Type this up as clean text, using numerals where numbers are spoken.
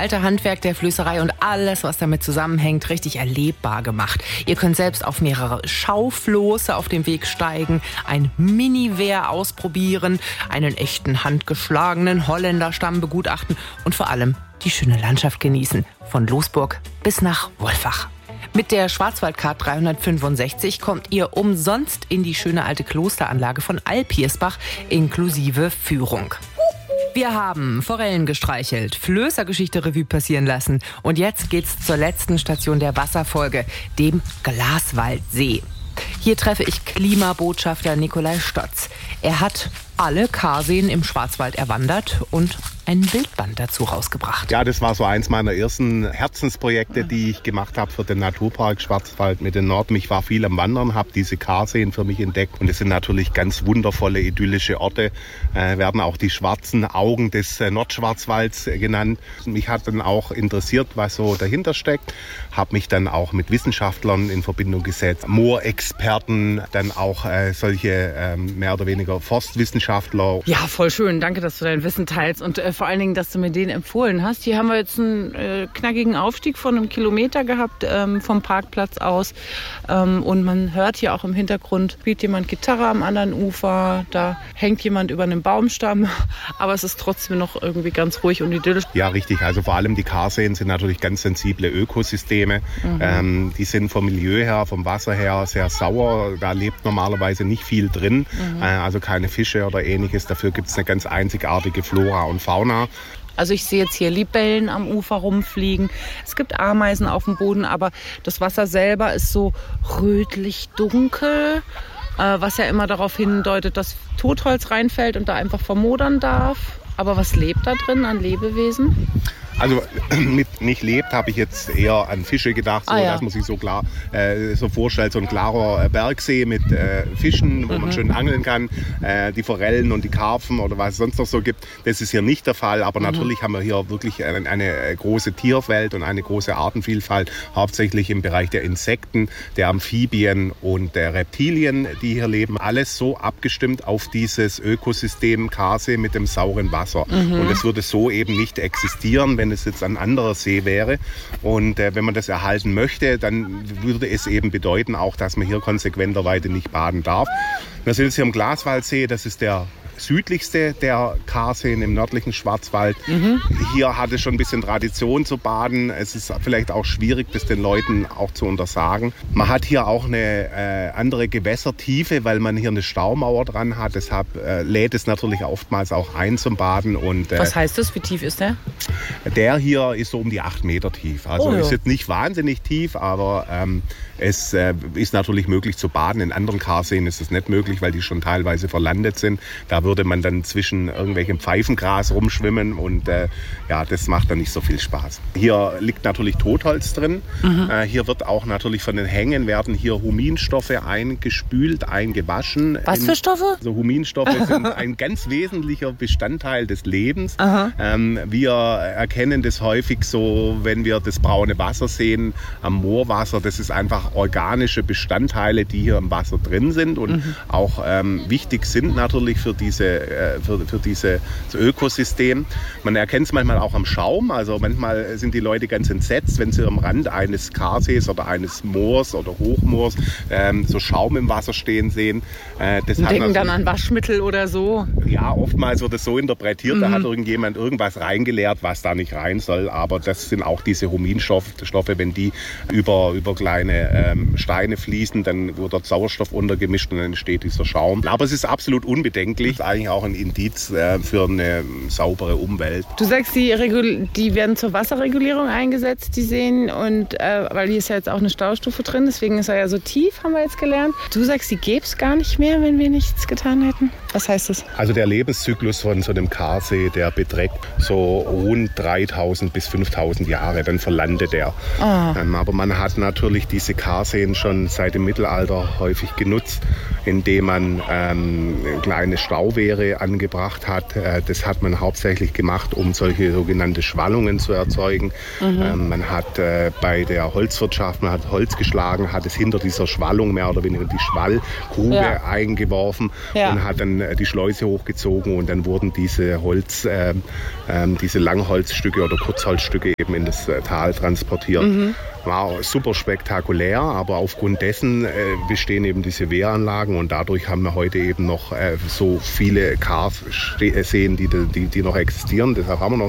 alte Handwerk der Flößerei und alles, was damit zusammenhängt, richtig erlebbar gemacht. Ihr könnt selbst auf mehrere Schaufloße auf dem Weg steigen, ein Mini-Wehr ausprobieren, einen echten handgeschlagenen Holländerstamm begutachten und vor allem die schöne Landschaft genießen, von Losburg bis nach Wolfach. Mit der Schwarzwaldcard 365 kommt ihr umsonst in die schöne alte Klosteranlage von Alpirsbach inklusive Führung. Wir haben Forellen gestreichelt, Flößergeschichte Revue passieren lassen und jetzt geht's zur letzten Station der Wasserfolge, dem Glaswaldsee. Hier treffe ich Klimabotschafter Nikolai Stotz. Er hat alle Karseen im Schwarzwald erwandert und ein Bildband dazu rausgebracht. Ja, das war so eins meiner ersten Herzensprojekte, die ich gemacht habe für den Naturpark Schwarzwald mit den Norden. Ich war viel am Wandern, habe diese Karseen für mich entdeckt und es sind natürlich ganz wundervolle, idyllische Orte, werden auch die schwarzen Augen des Nordschwarzwalds genannt. Mich hat dann auch interessiert, was so dahinter steckt, habe mich dann auch mit Wissenschaftlern in Verbindung gesetzt, Moorexperten, dann auch solche mehr oder weniger Forstwissenschaftler. Ja, voll schön. Danke, dass du dein Wissen teilst und vor allen Dingen, dass du mir den empfohlen hast. Hier haben wir jetzt einen knackigen Aufstieg von 1 Kilometer gehabt vom Parkplatz aus. Und man hört hier auch im Hintergrund, spielt jemand Gitarre am anderen Ufer. Da hängt jemand über einem Baumstamm. Aber es ist trotzdem noch irgendwie ganz ruhig und idyllisch. Ja, richtig. Also vor allem die Karseen sind natürlich ganz sensible Ökosysteme. Die sind vom Milieu her, vom Wasser her sehr sauer. Da lebt normalerweise nicht viel drin. Also keine Fische oder ähnliches. Dafür gibt es eine ganz einzigartige Flora und Fauna. Also ich sehe jetzt hier Libellen am Ufer rumfliegen. Es gibt Ameisen auf dem Boden, aber das Wasser selber ist so rötlich dunkel, was ja immer darauf hindeutet, dass Totholz reinfällt und da einfach vermodern darf. Aber was lebt da drin an Lebewesen? Also mit nicht lebt, habe ich jetzt eher an Fische gedacht, so, dass man sich so klar so vorstellt, so ein klarer Bergsee mit Fischen, wo man schön angeln kann, die Forellen und die Karpfen oder was es sonst noch so gibt. Das ist hier nicht der Fall, aber natürlich haben wir hier wirklich eine große Tierwelt und eine große Artenvielfalt, hauptsächlich im Bereich der Insekten, der Amphibien und der Reptilien, die hier leben. Alles so abgestimmt auf dieses Ökosystem Karsee mit dem sauren Wasser. Und es würde so eben nicht existieren, wenn es jetzt ein anderer See wäre. Und wenn man das erhalten möchte, dann würde es eben bedeuten auch, dass man hier konsequenterweise nicht baden darf. Wir sind jetzt hier im Glaswaldsee, das ist der südlichste der Karseen im nördlichen Schwarzwald. Hier hat es schon ein bisschen Tradition zu baden. Es ist vielleicht auch schwierig, das den Leuten auch zu untersagen. Man hat hier auch eine andere Gewässertiefe, weil man hier eine Staumauer dran hat. Deshalb lädt es natürlich oftmals auch ein zum Baden. Und, was heißt das? Wie tief ist der? Der hier ist so um die 8 Meter tief. Also ist jetzt nicht wahnsinnig tief, aber es ist natürlich möglich zu baden. In anderen Karseen ist es nicht möglich, weil die schon teilweise verlandet sind. Da würde man dann zwischen irgendwelchem Pfeifengras rumschwimmen und das macht dann nicht so viel Spaß. Hier liegt natürlich Totholz drin. Hier wird auch natürlich von den Hängen werden hier Huminstoffe eingespült, eingewaschen. Was für Stoffe? So Huminstoffe sind ein ganz wesentlicher Bestandteil des Lebens. Wir erkennen das häufig so, wenn wir das braune Wasser sehen am Moorwasser. Das ist einfach organische Bestandteile, die hier im Wasser drin sind und auch wichtig sind natürlich für dieses Ökosystem. Man erkennt es manchmal auch am Schaum. Also manchmal sind die Leute ganz entsetzt, wenn sie am Rand eines Karsees oder eines Moors oder Hochmoors so Schaum im Wasser stehen sehen. Das und denken dann an Waschmittel oder so? Ja, oftmals wird es so interpretiert, da hat irgendjemand irgendwas reingeleert, was da nicht rein soll. Aber das sind auch diese Huminstoffe, wenn die über kleine Steine fließen, dann wird dort Sauerstoff untergemischt und dann entsteht dieser Schaum. Aber es ist absolut unbedenklich, eigentlich auch ein Indiz für eine saubere Umwelt. Du sagst, die werden zur Wasserregulierung eingesetzt, die Seen, und weil hier ist ja jetzt auch eine Staustufe drin, deswegen ist er ja so tief, haben wir jetzt gelernt. Du sagst, die gäbe es gar nicht mehr, wenn wir nichts getan hätten. Was heißt das? Also der Lebenszyklus von so einem Karsee, der beträgt so rund 3000 bis 5000 Jahre, dann verlandet er. Aber man hat natürlich diese Karseen schon seit dem Mittelalter häufig genutzt, indem man kleine Stauwehre angebracht hat. Das hat man hauptsächlich gemacht, um solche sogenannte Schwallungen zu erzeugen. Man hat bei der Holzwirtschaft, man hat Holz geschlagen, hat es hinter dieser Schwallung mehr oder weniger die Schwallgrube eingeworfen und hat dann die Schleuse hochgezogen und dann wurden diese diese Langholzstücke oder Kurzholzstücke eben in das Tal transportiert. War super spektakulär, aber aufgrund dessen bestehen eben diese Wehranlagen und dadurch haben wir heute eben noch so viele Karseen, die noch existieren. Deshalb haben wir noch